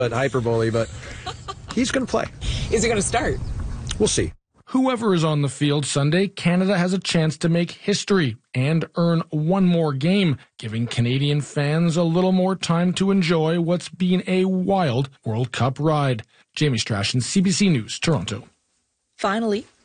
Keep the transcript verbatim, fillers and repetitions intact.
but hyperbole, but he's going to play. Is he going to start? We'll see. Whoever is on the field Sunday, Canada has a chance to make history and earn one more game, giving Canadian fans a little more time to enjoy what's been a wild World Cup ride. Jamie Strachan, C B C News, Toronto. Finally,